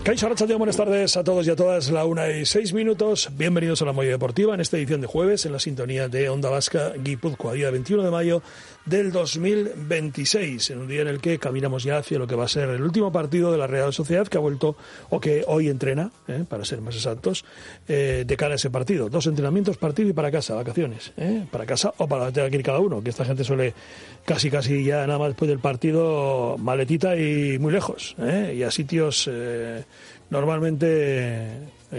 Kaixo, arratsaldeon, buenas tardes a todos y a todas, la 1:06. Bienvenidos a la Movida Deportiva en esta edición de jueves en la sintonía de Onda Vasca Guipúzcoa, día 21 de mayo del 2026, en un día en el que caminamos ya hacia lo que va a ser el último partido de la Real Sociedad, que ha vuelto, o que hoy entrena, para ser más exactos, de cara a ese partido. 2 entrenamientos, partido y para casa, vacaciones, para casa o para tener que ir cada uno, que esta gente suele casi ya nada más después del partido, maletita y muy lejos, y a sitios normalmente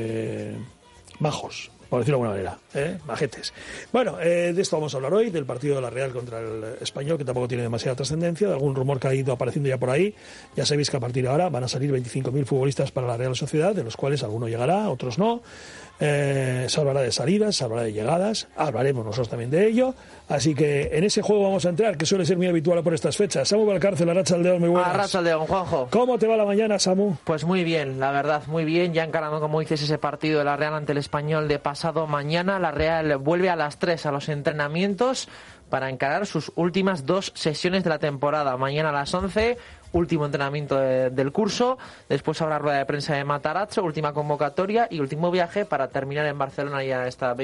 majos, por decirlo de alguna manera, majetes. Bueno, de esto vamos a hablar hoy, del partido de la Real contra el Español, que tampoco tiene demasiada trascendencia, de algún rumor que ha ido apareciendo ya por ahí. Ya sabéis que a partir de ahora van a salir 25.000 futbolistas para la Real Sociedad, de los cuales alguno llegará, otros no. Se hablará de salidas, se hablará de llegadas, hablaremos nosotros también de ello. Así que en ese juego vamos a entrar, que suele ser muy habitual por estas fechas. Samu Valcárcel, arratsaldeon, muy buenas. Arratsaldeon, Juanjo. ¿Cómo te va la mañana, Samu? Pues muy bien, la verdad, muy bien. Ya encarando, como dices, ese partido de la Real ante el Español de pasado mañana. La Real vuelve a las 3 a los entrenamientos para encarar sus últimas 2 sesiones de la temporada. Mañana a las 11, último entrenamiento del curso. Después habrá rueda de prensa de Matarazzo, última convocatoria y último viaje para terminar en Barcelona ya hasta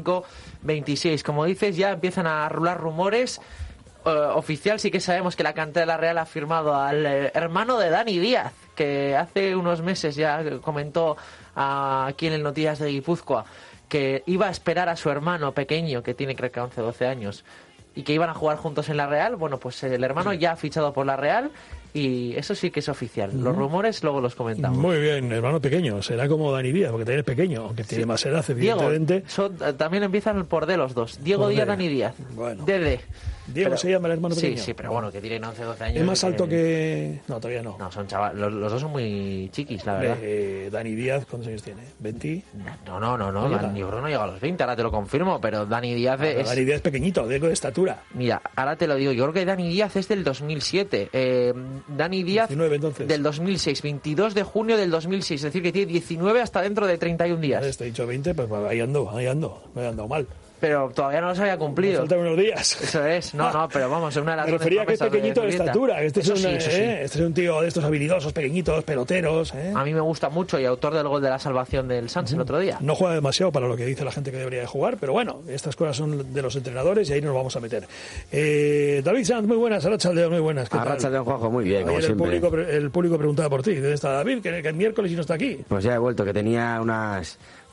25-26. Como dices, ya empiezan a rular rumores. Oficial sí que sabemos que la cantera de la Real ha firmado al hermano de Dani Díaz, que hace unos meses ya comentó aquí en el Noticias de Guipúzcoa que iba a esperar a su hermano pequeño, que tiene creo que 11-12 años, y que iban a jugar juntos en la Real. Bueno, pues el hermano ya ha fichado por la Real y eso sí que es oficial. Los rumores luego los comentamos. Muy bien, hermano pequeño. Será como Dani Díaz, porque también es pequeño, aunque tiene más edad, evidentemente. Diego, también empiezan por D los dos. Diego Díaz, Dani Díaz. Bueno. Dede. Diego se llama el hermano pequeño. Sí, pero bueno, que tienen 11-12 años. ¿Es más alto que...? No, todavía no. No, son chavales. Los dos son muy chiquis, la verdad. Dani Díaz, ¿cuántos años tiene? ¿20? No. Dani Díaz no llega a los 20, ahora te lo confirmo, pero Dani Díaz es... Dani Díaz es pequeñito, de estatura. Mira, ahora te lo digo, yo creo que Dani Díaz es del 2007. Dani Díaz 19, entonces. Del 2006, 22 de junio del 2006, es decir, que tiene 19 hasta dentro de 31 días. Te he dicho 20, pues ahí ando, me he andado mal. Pero todavía no los había cumplido. Faltan unos días. Eso es, no, pero vamos, es una de las... Me refería a que es pequeñito de estatura. Este es un tío de estos habilidosos, pequeñitos, peloteros. A mí me gusta mucho y autor del gol de la salvación del Sanz el otro día. No juega demasiado para lo que dice la gente que debería de jugar, pero bueno, estas cosas son de los entrenadores y ahí nos vamos a meter. David Sanz, muy buenas. Arratsaldeon, muy buenas. Arratsaldeon, Juanjo, muy bien, como siempre. El público preguntaba por ti. ¿Dónde está David? Que el miércoles y no está aquí. Pues ya he vuelto, que tenía unas